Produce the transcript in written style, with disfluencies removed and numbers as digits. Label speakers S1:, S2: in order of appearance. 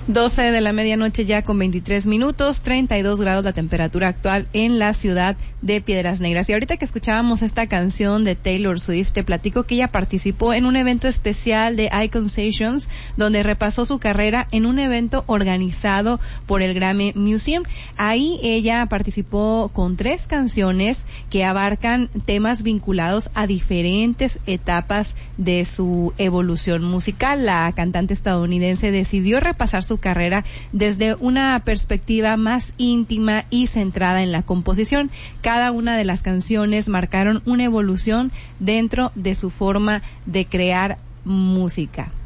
S1: 12 de la medianoche ya con 23 minutos, 32 grados la temperatura actual en la ciudad de Piedras Negras. Y ahorita que escuchábamos esta canción de Taylor Swift, te platico que ella participó en un evento especial de Icon Sessions, donde repasó su carrera en un evento organizado por el Grammy Museum. Ahí ella participó con 3 canciones que abarcan temas vinculados a diferentes etapas de su evolución musical. La cantante estadounidense decidió repasar su carrera desde una perspectiva más íntima y centrada en la composición. Cada una de las canciones marcaron una evolución dentro de su forma de crear música.